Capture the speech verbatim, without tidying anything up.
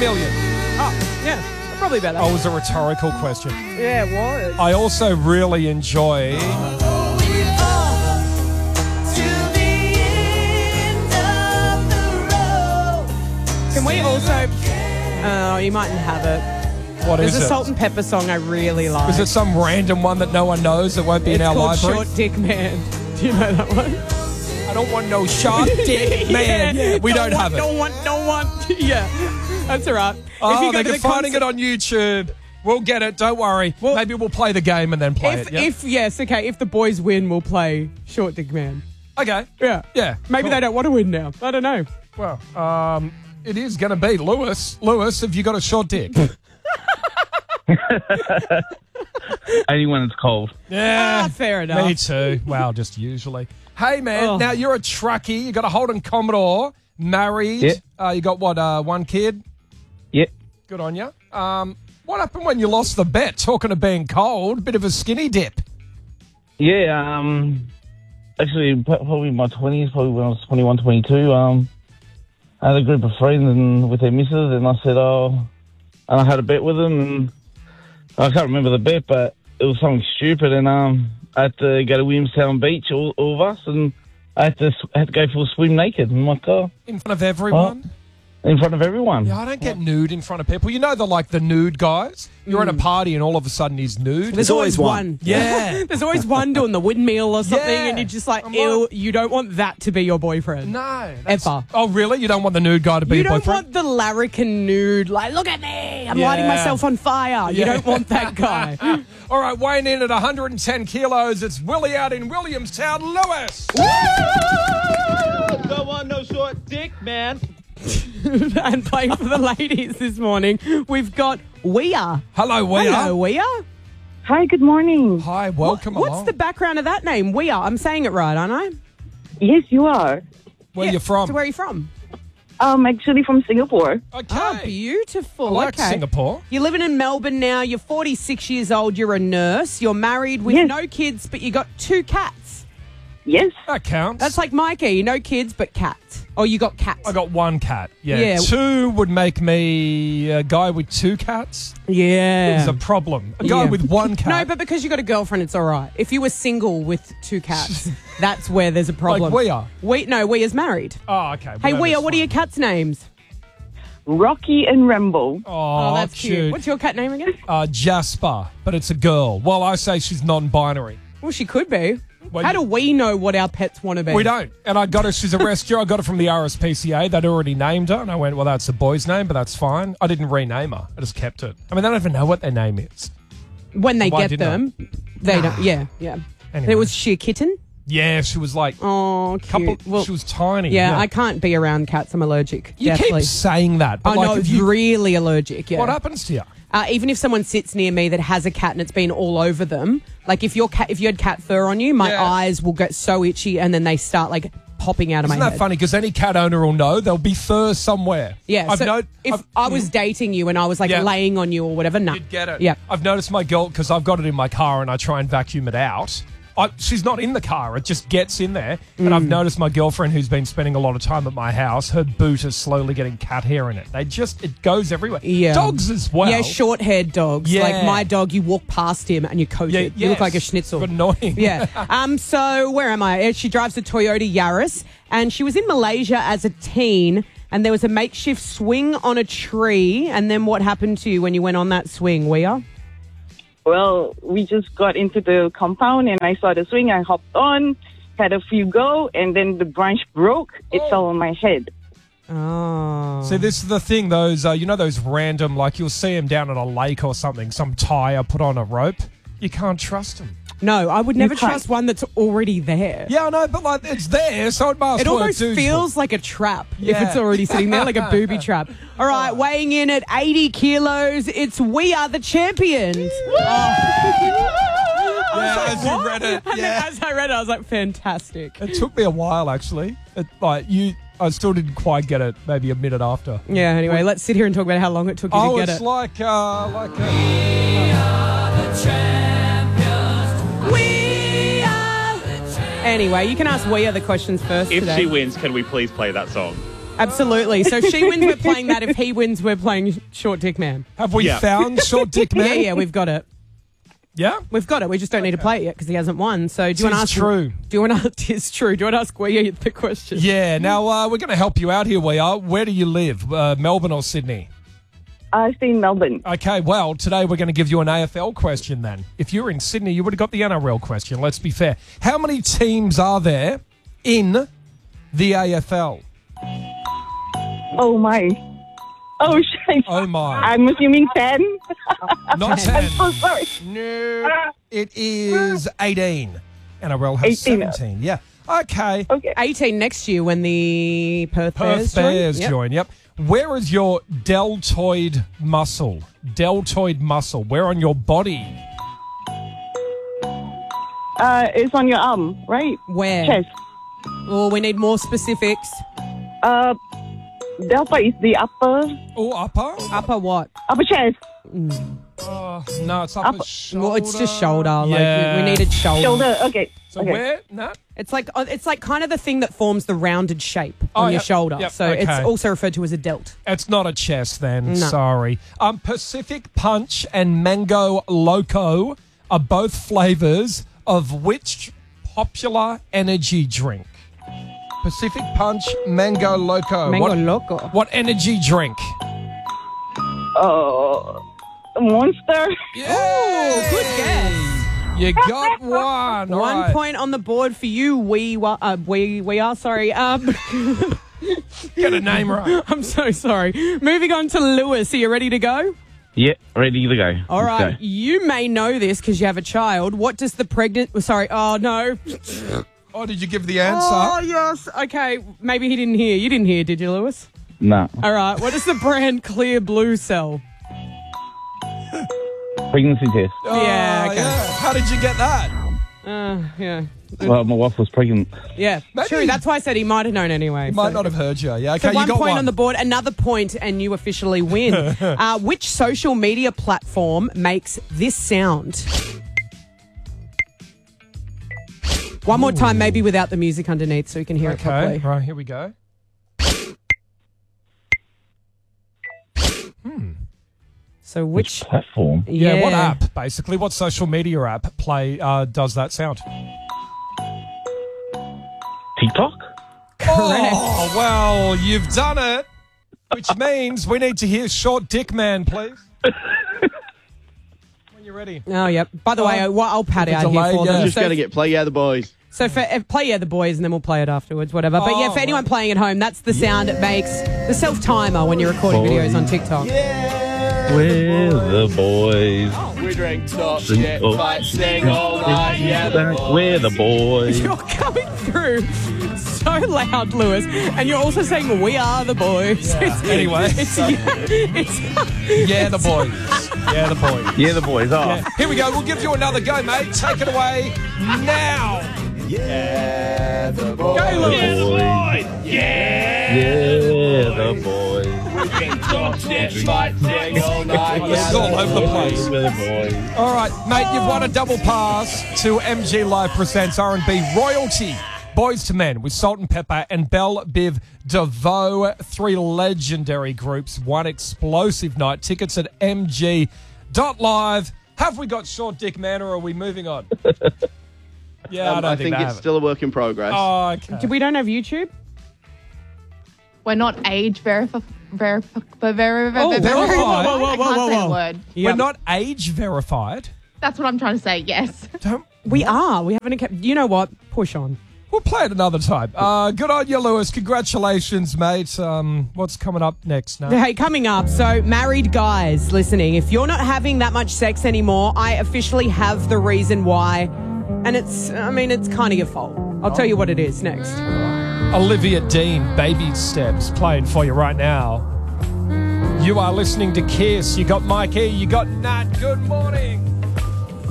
million. Oh, yeah. Probably about that. Oh, it was a rhetorical question. Yeah, it was. I also really enjoy... Can we also... Oh, you mightn't have it. What There's is a it? Salt and Pepper song I really like. Is it some random one that no one knows that won't be it's in our called library? Short Dick Man. Do you know that one? I don't want no short dick man. Yeah, we don't, don't have want, it. Don't want, don't want. Yeah, that's all right. Oh, if you go they're to the finding concert- it on YouTube. We'll get it. Don't worry. Well, Maybe we'll play the game and then play If, it. Yeah? if yes, okay. If the boys win, we'll play Short Dick Man. Okay. Yeah, Yeah. Maybe cool. they don't want to win now. I don't know. Well, um, it is going to be Lewis. Lewis, have you got a short dick? Only when it's cold. Yeah. Ah, fair enough. Me too. Well, just usually. Hey, man. Oh. Now, you're a truckie. You got a Holden Commodore. Married. Yeah. Uh, you got, what, uh, one kid? Yep. Good on you. Um, what happened when you lost the bet? Talking of being cold, bit of a skinny dip. Yeah, um, actually, probably in my twenties, probably when I was twenty-one, twenty-two, um, I had a group of friends and with their missus, and I said, oh, and I had a bet with them, and I can't remember the bet, but it was something stupid, and um, I had to go to Williamstown Beach, all, all of us, and I had to, I had to go for a swim naked. I'm like, oh, In front of everyone? in front of everyone. Yeah, I don't get nude in front of people. You know the like the nude guys? You're at a party and all of a sudden he's nude. There's always one. Yeah. There's always one doing the windmill or something, Yeah. and you're just like, I'm ew, like- you don't want that to be your boyfriend. No. that's- Ever. Oh, really? You don't want the nude guy to be You your don't boyfriend? want the larrikin nude, like, look at me, I'm Yeah. lighting myself on fire. You Yeah. don't want that guy. All right, weighing in at one hundred ten kilos, it's Willie out in Williamstown, Lewis. Don't want no short dick, man. And playing for the ladies this morning, we've got Weir. Hello, Weir. Hello, Weir. Hi, good morning. Hi, welcome What's along. the background of that name, Weir? I'm saying it right, aren't I? Yes, you are. Where Yeah, you from? So where are you from? Um, actually from Singapore. Okay. Oh, beautiful. I like okay. Singapore. You're living in Melbourne now. You're forty-six years old. You're a nurse. You're married with Yes. no kids, but you got two cats. Yes. That counts. That's like Mikey. No kids, but cats. Oh, you got cats. I got one cat. Yeah. Yeah. Two would make me a guy with two cats. Yeah. Is a problem. A guy Yeah. with one cat. No, but because you got a girlfriend, it's all right. If you were single with two cats, that's where there's a problem. Like we are. We no, we is married. Oh, okay. Hey, Well, Weir, that's what are your fine. cats' names? Rocky and Rambo. Oh, Oh, that's cute. What's your cat name again? Uh, Jasper, but it's a girl. Well, I say she's non-binary. Well, she could be. Well, How you- do we know what our pets want to be? We don't. And I got her, she's a rescue. I got her from the R S P C A. They'd already named her. And I went, well, that's a boy's name, but that's fine. I didn't rename her. I just kept it. I mean, they don't even know what their name is. When they Why get didn't them, they don't. Yeah, yeah. Anyway. It was she a kitten? Yeah, she was like, Oh, cute. couple, well, she was tiny. yeah, I can't be around cats. I'm allergic. You deathly. keep saying that. But Oh, like, no, if you, really allergic, yeah. what happens to you? Uh, even if someone sits near me that has a cat and it's been all over them, like if your cat, if you had cat fur on you, my Yeah. eyes will get so itchy and then they start like popping out of Isn't my that head. funny? Because any cat owner will know there'll be fur somewhere. Yeah, I've so no- if I've- I was dating you and I was like Yeah. laying on you or whatever, no. You'd get it. Yeah. I've noticed my girl, because I've got it in my car and I try and vacuum it out. I, she's not in the car. It just gets in there. And Mm. I've noticed my girlfriend, who's been spending a lot of time at my house, her boot is slowly getting cat hair in it. They just, it goes everywhere. Yeah. Dogs as well. Yeah, short-haired dogs. Yeah. Like my dog, you walk past him and you're coated. Yeah, You look like a yes. schnitzel. Annoying. Yeah. Um. So where am I? She drives a Toyota Yaris, and she was in Malaysia as a teen. And there was a makeshift swing on a tree. And then what happened to you when you went on that swing, Weir? Well, we just got into the compound and I saw the swing. I hopped on, had a few go, and then the branch broke. It Oh. fell on my head. Oh. See, this is the thing. Those, uh, you know, those random, like you'll see them down at a lake or something. Some tire put on a rope. You can't trust them. No, I would never can't. trust one that's already there. Yeah, I know, but like it's there, so it must It work. almost too. feels like a trap if Yeah. it's already sitting there, like a booby trap. All right, weighing in at eighty kilos, it's We Are the Champions. Yeah, as you read it. And then Yeah. as I read it, I was like, fantastic. It took me a while, actually. It, like you, I still didn't quite get it. Maybe a minute after. Yeah, anyway, let's sit here and talk about how long it took you Oh, to get it's it. like, uh, like. A, We are. Anyway, you can ask We Are the questions first If today. she wins, can we please play that song? Absolutely. So if she wins, we're playing that. If he wins, we're playing Short Dick Man. Have we Yeah. found Short Dick Man? Yeah, yeah, we've got it. Yeah? We've got it. We just don't need to play it yet because he hasn't won. So do you want to Tis ask? true. Do you want to? It's true. Do you want to ask where you the question? Yeah. Now, uh, we're going to help you out here, we are. Where do you live? Uh, Melbourne or Sydney? I stay in Melbourne. Okay, well, today we're going to give you an A F L question then. If you were in Sydney, you would have got the N R L question. Let's be fair. How many teams are there in the A F L? Oh, my. Oh, shit. Oh, my. I'm assuming ten. Not ten. I'm so sorry. No, it is eighteen. N R L has eighteen. seventeen. Yeah. Okay. Okay. eighteen next year when the Perth, Bears Perth Bears join. Yep. join. Yep. Where is your deltoid muscle? Deltoid muscle. Where on your body? Uh, it's on your arm, right? Where? Chest. Oh, we need more specifics. Uh, delta is the upper, Oh, upper? Upper what? upper chest. Oh, no, it's upper Upper- shoulder. Well, it's just shoulder. Like Yeah. we, we needed shoulder. Shoulder. Okay. So okay. where? No. It's like uh, it's like kind of the thing that forms the rounded shape Oh, on your yep, shoulder. yep, so it's okay. also referred to as a delt. It's not a chest then. No. Sorry. Um, Pacific Punch and Mango Loco are both flavors of which popular energy drink? Pacific Punch, Mango Loco. Mango what, loco. what energy drink? Uh, Monster. Yeah. Good guess. You got one. All One right. point on the board for you. We wa- uh, we we are sorry. Um, Get a name right. I'm so sorry. Moving on to Lewis. Are you ready to go? Yeah, ready to go. All Let's right. go. You may know this because you have a child. What does the pregnant? Sorry. Oh no. Oh, did you give the answer? Oh yes. Okay. Maybe he didn't hear. You didn't hear, did you, Lewis? No. All right. What does the brand Clear Blue sell? Pregnancy test. Oh, Yeah, okay. How did you get that? Uh, yeah. Well, my wife was pregnant. Yeah. Maybe- True. That's why I said he might have known anyway. Might so- not have heard you. Yeah. Okay, So you one got point one. on the board, another point, and you officially win. uh, which social media platform makes this sound? One more time, maybe without the music underneath, so you can hear it Okay. properly. Right. Here we go. So which? Platform. Yeah. What app? Basically, what social media app play uh, does that sound? TikTok? Oh, well, you've done it. Which means we need to hear Short Dick Man, please. When you're ready. Oh, yep. By the way, Oh, I'll, I'll pad the out here delay, for yeah. them. Just So, got to get play yeah the boys. so for uh, play yeah the boys, and then we'll play it afterwards, whatever. But yeah, Oh, for anyone right. playing at home, that's the sound it makes. The self timer when you're recording Boys. videos on TikTok. We're the boys. We drink, stop, Sing- get, oh. fight, sing all night, yeah the boys. We're the boys. You're coming through so loud, Lewis, and you're also saying "We are the boys." It's, Anyway. it's, it's, Yeah, the boys. Yeah, the boys. Yeah, the boys. Oh, Yeah. Here we go. We'll give you another go, mate. Take it away now. Yeah the boys. Go, Lewis. yeah, the boys. We drink, stop, get, fight, sing all night, Oh, this yeah is all over the place. We're the boys. All right, mate, you've won a double pass to M G Live Presents R and B Royalty. Boys to Men with Salt and Pepper and Belle Biv DeVoe. Three legendary groups, one explosive night. Tickets at m g dot live. Have we got Short Dick Man or are we moving on? Yeah, I Um, don't I think, think they it's have still a work in progress. it. Oh, okay. we don't have YouTube. We're not age verified. Verif- ver- ver- ver- Oh, ver- verified. verified. Whoa, whoa, I whoa, can't whoa, say whoa. the word. We're not age verified. That's what I'm trying to say. Yes. Don't. We are. We haven't kept. You know what? Push on. We'll play it another time. Uh, good on you, Lewis. Congratulations, mate. Um, what's coming up next now? Hey, coming up. So, married guys listening, if you're not having that much sex anymore, I officially have the reason why, and it's. I mean, it's kind of your fault. I'll tell you what it is next. Olivia Dean, Baby Steps, playing for you right now. You are listening to Kiss. You got Mike E. You got Nat. Good morning.